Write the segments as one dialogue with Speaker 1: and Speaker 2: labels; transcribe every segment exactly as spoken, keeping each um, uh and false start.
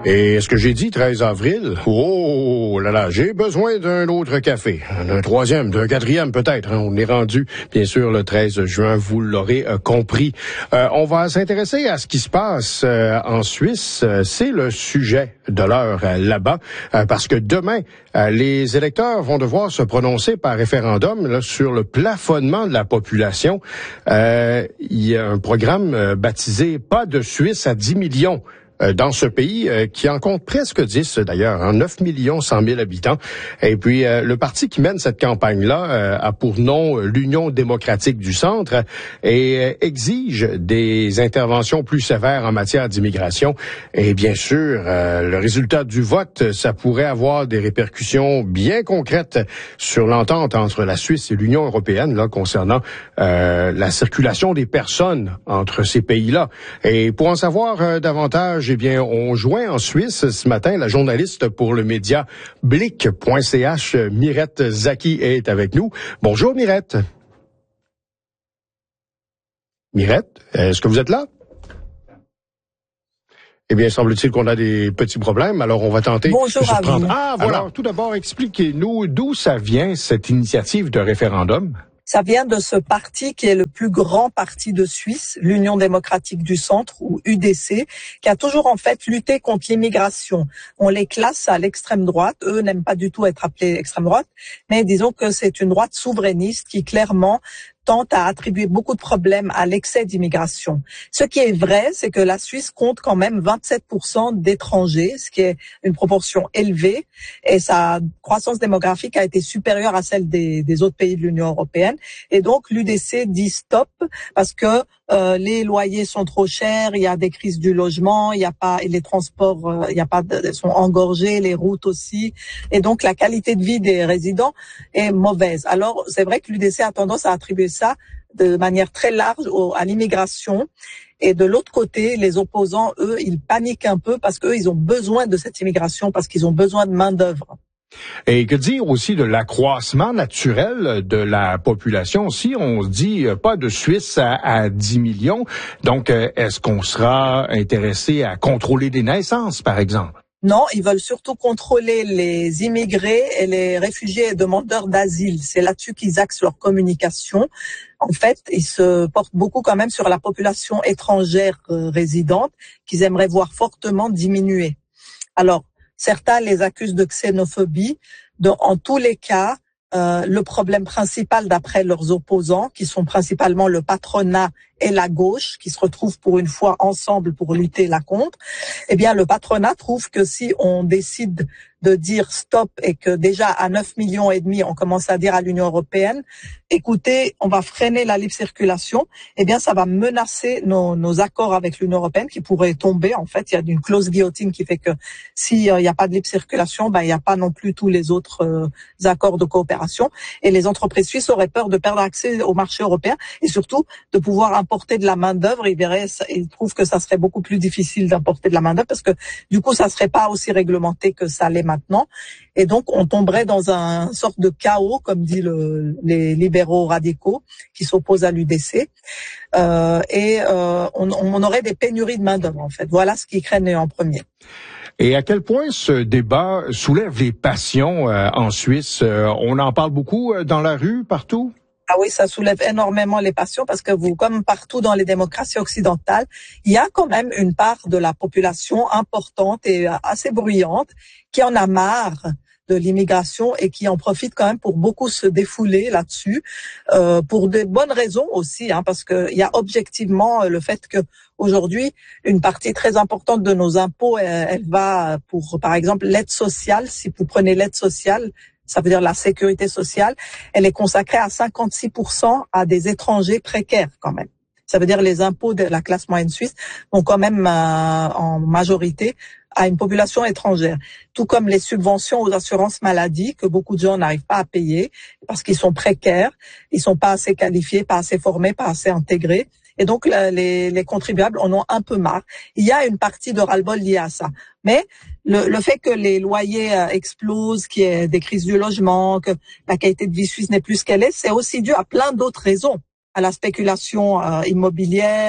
Speaker 1: Et ce que j'ai dit treize avril, oh là là, j'ai besoin d'un autre café, d'un troisième, d'un quatrième peut-être. Hein. On est rendu, bien sûr, le treize juin, vous l'aurez euh, compris. Euh, on va s'intéresser à ce qui se passe euh, en Suisse. Euh, c'est le sujet de l'heure euh, là-bas, euh, parce que demain, euh, les électeurs vont devoir se prononcer par référendum là, sur le plafonnement de la population. Euh, il y a un programme euh, baptisé « Pas de Suisse à dix millions ». Dans ce pays euh, qui en compte presque dix d'ailleurs, hein, neuf millions cent mille habitants. Et puis euh, le parti qui mène cette campagne-là euh, a pour nom euh, l'Union démocratique du centre et euh, exige des interventions plus sévères en matière d'immigration. Et bien sûr, euh, le résultat du vote, ça pourrait avoir des répercussions bien concrètes sur l'entente entre la Suisse et l'Union européenne là concernant euh, la circulation des personnes entre ces pays-là. Et pour en savoir euh, davantage, eh bien, on joint en Suisse ce matin la journaliste pour le média Blick point c h, Mirette Zaki, est avec nous. Bonjour Mirette. Mirette, est-ce que vous êtes là? Eh bien, semble-t-il qu'on a des petits problèmes, alors on va tenter
Speaker 2: Bonjour
Speaker 1: de se prendre.
Speaker 2: Ah,
Speaker 1: voilà. Alors, tout d'abord, expliquez-nous d'où ça vient, cette initiative de référendum.
Speaker 2: Ça vient de ce parti qui est le plus grand parti de Suisse, l'Union démocratique du centre, ou U D C, qui a toujours en fait lutté contre l'immigration. On les classe à l'extrême droite. Eux n'aiment pas du tout être appelés extrême droite, mais disons que c'est une droite souverainiste qui clairement tente à attribuer beaucoup de problèmes à l'excès d'immigration. Ce qui est vrai, c'est que la Suisse compte quand même vingt-sept pour cent d'étrangers, ce qui est une proportion élevée, et sa croissance démographique a été supérieure à celle des, des autres pays de l'Union européenne. Et donc l'U D C dit stop parce que euh, les loyers sont trop chers, il y a des crises du logement, il y a pas et les transports, euh, il y a pas de, sont engorgés, les routes aussi, et donc la qualité de vie des résidents est mauvaise. Alors c'est vrai que l'U D C a tendance à attribuer ça de manière très large au, à l'immigration. Et de l'autre côté, les opposants, eux, ils paniquent un peu parce qu'eux, ils ont besoin de cette immigration, parce qu'ils ont besoin de main-d'œuvre.
Speaker 1: Et que dire aussi de l'accroissement naturel de la population? Si on se dit euh, pas de Suisse à, à dix millions, donc euh, est-ce qu'on sera intéressé à contrôler des naissances, par exemple?
Speaker 2: Non, ils veulent surtout contrôler les immigrés et les réfugiés et demandeurs d'asile. C'est là-dessus qu'ils axent leur communication. En fait, ils se portent beaucoup quand même sur la population étrangère euh, résidente qu'ils aimeraient voir fortement diminuer. Alors, certains les accusent de xénophobie. Dans, en tous les cas, euh, le problème principal d'après leurs opposants, qui sont principalement le patronat et la gauche, qui se retrouvent pour une fois ensemble pour lutter là contre, eh bien le patronat trouve que si on décide de dire stop et que déjà à neuf millions et demi, on commence à dire à l'Union européenne, écoutez, on va freiner la libre circulation, eh bien ça va menacer nos, nos accords avec l'Union européenne qui pourraient tomber. En fait, il y a une clause guillotine qui fait que s'il n'y a pas de libre circulation, ben il n'y a pas non plus tous les autres euh, accords de coopération. Et les entreprises suisses auraient peur de perdre accès au marché européen et surtout de pouvoir importer de la main-d'œuvre. Ils verraient, ils trouvent que ça serait beaucoup plus difficile d'importer de la main-d'œuvre parce que du coup, ça serait pas aussi réglementé que ça l'est maintenant. Et donc, on tomberait dans un sorte de chaos, comme dit le, les libéraux radicaux qui s'opposent à l'U D C. Euh, et euh, on, on aurait des pénuries de main-d'œuvre, en fait. Voilà ce qu'ils craignent en premier.
Speaker 1: Et à quel point ce débat soulève les passions euh, en Suisse? Euh, on en parle beaucoup euh, dans la rue, partout?
Speaker 2: Ah oui, ça soulève énormément les passions parce que vous, comme partout dans les démocraties occidentales, il y a quand même une part de la population importante et assez bruyante qui en a marre de l'immigration et qui en profite quand même pour beaucoup se défouler là-dessus, euh, pour de bonnes raisons aussi, hein, parce que il y a objectivement le fait que aujourd'hui une partie très importante de nos impôts, elle, elle va pour, par exemple, l'aide sociale. Si vous prenez l'aide sociale, ça veut dire la sécurité sociale, elle est consacrée à cinquante-six pour cent à des étrangers précaires quand même. Ça veut dire les impôts de la classe moyenne suisse vont quand même euh, en majorité à une population étrangère. Tout comme les subventions aux assurances maladie que beaucoup de gens n'arrivent pas à payer parce qu'ils sont précaires, ils sont pas assez qualifiés, pas assez formés, pas assez intégrés. Et donc, les, les contribuables en ont un peu marre. Il y a une partie de ras-le-bol liée à ça. Mais le, le fait que les loyers euh, explosent, qu'il y ait des crises du logement, que la qualité de vie suisse n'est plus ce qu'elle est, c'est aussi dû à plein d'autres raisons. à la spéculation euh, immobilière,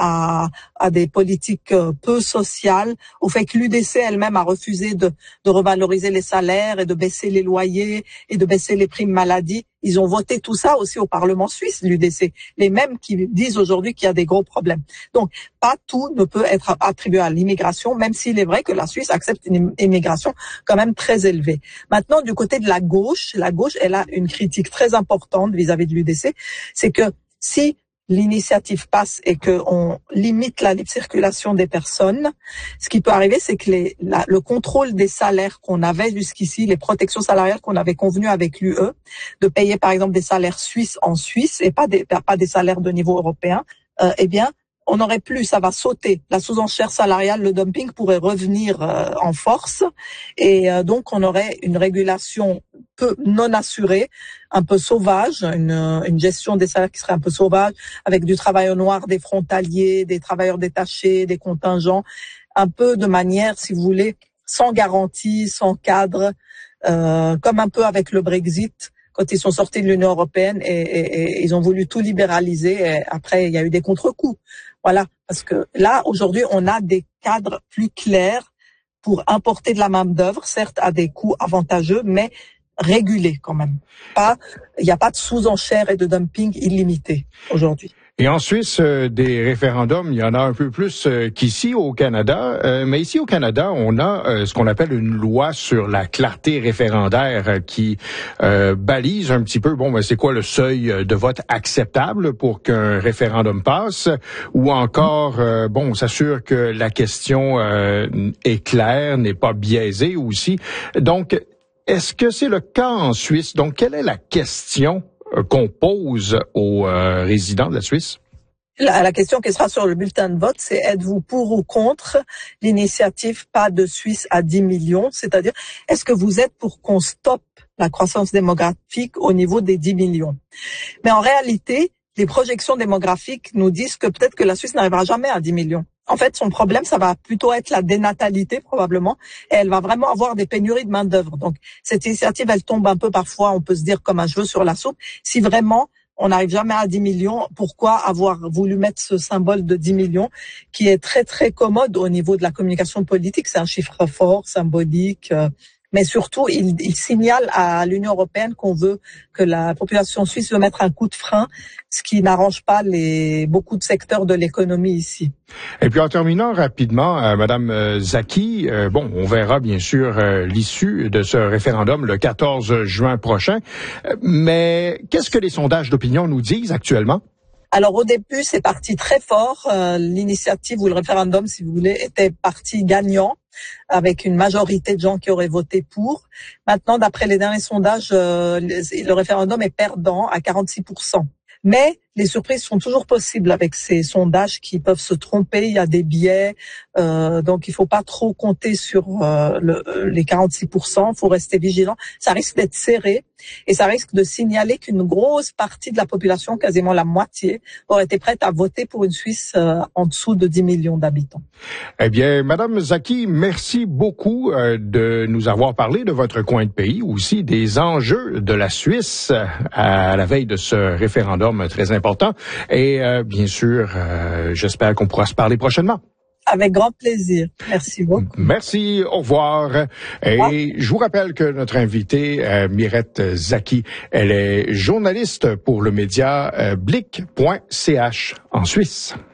Speaker 2: à, à des politiques euh, peu sociales, au fait que l'U D C elle-même a refusé de, de revaloriser les salaires et de baisser les loyers et de baisser les primes maladie. Ils ont voté tout ça aussi au Parlement suisse, l'U D C, les mêmes qui disent aujourd'hui qu'il y a des gros problèmes. Donc, pas tout ne peut être attribué à l'immigration, même s'il est vrai que la Suisse accepte une immigration quand même très élevée. Maintenant, du côté de la gauche, la gauche, elle a une critique très importante vis-à-vis de l'U D C, c'est que si l'initiative passe et qu'on limite la libre circulation des personnes, ce qui peut arriver, c'est que les, la, le contrôle des salaires qu'on avait jusqu'ici, les protections salariales qu'on avait convenues avec l'U E, de payer par exemple des salaires suisses en Suisse et pas des, pas des salaires de niveau européen, euh, eh bien, on n'aurait plus, ça va sauter. La sous-enchère salariale, le dumping pourrait revenir euh, en force et euh, donc on aurait une régulation peu non assurée, un peu sauvage, une, une gestion des salaires qui serait un peu sauvage, avec du travail au noir des frontaliers, des travailleurs détachés, des contingents, un peu de manière, si vous voulez, sans garantie, sans cadre, euh, comme un peu avec le Brexit. Quand ils sont sortis de l'Union européenne et, et, et ils ont voulu tout libéraliser, et après il y a eu des contre-coups. Voilà, parce que là, aujourd'hui, on a des cadres plus clairs pour importer de la main-d'œuvre, certes à des coûts avantageux, mais régulés quand même. Pas, il n'y a pas de sous-enchère et de dumping illimité aujourd'hui.
Speaker 1: Et en Suisse, euh, des référendums, il y en a un peu plus euh, qu'ici au Canada. Euh, mais ici au Canada, on a euh, ce qu'on appelle une loi sur la clarté référendaire euh, qui euh, balise un petit peu, bon, ben, c'est quoi le seuil de vote acceptable pour qu'un référendum passe, ou encore, euh, bon, on s'assure que la question euh, est claire, n'est pas biaisée aussi. Donc, est-ce que c'est le cas en Suisse? Donc, quelle est la question qu'on pose aux euh, résidents de la Suisse?
Speaker 2: La, la question qui sera sur le bulletin de vote, c'est êtes-vous pour ou contre l'initiative Pas de Suisse à dix millions? C'est-à-dire, est-ce que vous êtes pour qu'on stoppe la croissance démographique au niveau des dix millions? Mais en réalité, les projections démographiques nous disent que peut-être que la Suisse n'arrivera jamais à dix millions. En fait, son problème, ça va plutôt être la dénatalité, probablement, et elle va vraiment avoir des pénuries de main-d'œuvre. Donc, cette initiative, elle tombe un peu parfois, on peut se dire, comme un cheveu sur la soupe. Si vraiment on n'arrive jamais à dix millions, pourquoi avoir voulu mettre ce symbole de dix millions, qui est très, très commode au niveau de la communication politique? C'est un chiffre fort, symbolique, euh, mais surtout, il, il signale à l'Union européenne qu'on veut que la population suisse veut mettre un coup de frein, ce qui n'arrange pas les beaucoup de secteurs de l'économie ici.
Speaker 1: Et puis en terminant rapidement, euh, Madame Zaki, euh, bon, on verra bien sûr euh, l'issue de ce référendum le quatorze juin prochain, euh, mais qu'est-ce que les sondages d'opinion nous disent actuellement?
Speaker 2: Alors au début, c'est parti très fort. Euh, l'initiative ou le référendum, si vous voulez, était parti gagnant, avec une majorité de gens qui auraient voté pour. Maintenant, d'après les derniers sondages, euh, le, le référendum est perdant à quarante-six pour cent. Mais les surprises sont toujours possibles avec ces sondages qui peuvent se tromper. Il y a des biais, euh, donc il faut pas trop compter sur euh, le, les quarante-six pour cent. Il faut rester vigilant. Ça risque d'être serré et ça risque de signaler qu'une grosse partie de la population, quasiment la moitié, aurait été prête à voter pour une Suisse euh, en dessous de dix millions d'habitants.
Speaker 1: Eh bien, Madame Zaki, merci beaucoup euh, de nous avoir parlé de votre coin de pays, aussi des enjeux de la Suisse à la veille de ce référendum très important. Et euh, bien sûr, euh, j'espère qu'on pourra se parler prochainement.
Speaker 2: Avec grand plaisir. Merci beaucoup.
Speaker 1: Merci, au revoir. Et ah. je vous rappelle que notre invitée, euh, Mirette Zaki, elle est journaliste pour le média euh, blick point c h en Suisse.